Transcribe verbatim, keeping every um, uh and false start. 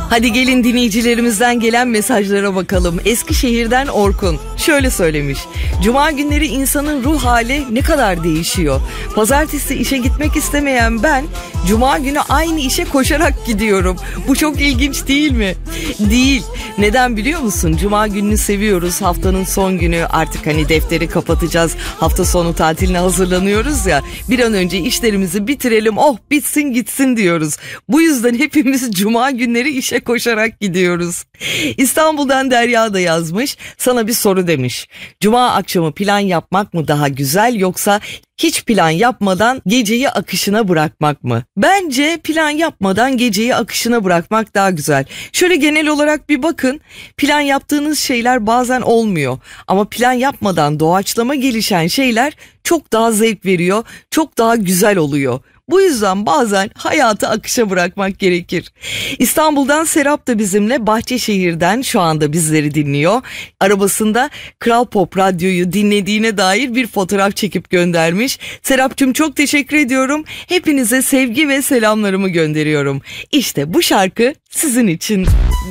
Hadi gelin dinleyicilerimizden gelen mesajlara bakalım. Eskişehir'den Orkun şöyle söylemiş. Cuma günleri insanın ruh hali ne kadar değişiyor. Pazartesi işe gitmek istemeyen ben Cuma günü aynı işe koşarak gidiyorum. Bu çok ilginç değil mi? Değil. Neden biliyor musun? Cuma gününü seviyoruz. Haftanın son günü, artık hani defteri kapatacağız. Hafta sonu tatiline hazırlanıyoruz ya. Bir an önce işlerimizi bitirelim. Oh bitsin gitsin diyoruz. Bu yüzden hepimiz Cuma günleri işe koşarak gidiyoruz. İstanbul'dan Derya da yazmış. Sana bir soru demiş. Cuma akşamı plan yapmak mı daha güzel, yoksa hiç plan yapmadan geceyi akışına bırakmak mı? Bence plan yapmadan geceyi akışına bırakmak daha güzel. Şöyle genel olarak bir bakın. Plan yaptığınız şeyler bazen olmuyor. Ama plan yapmadan doğaçlama gelişen şeyler çok daha zevk veriyor. Çok daha güzel oluyor. Bu yüzden bazen hayatı akışa bırakmak gerekir. İstanbul'dan Serap da bizimle, Bahçeşehir'den şu anda bizleri dinliyor. Arabasında Kral Pop Radyo'yu dinlediğine dair bir fotoğraf çekip göndermiş. Serapcığım çok teşekkür ediyorum. Hepinize sevgi ve selamlarımı gönderiyorum. İşte bu şarkı sizin için.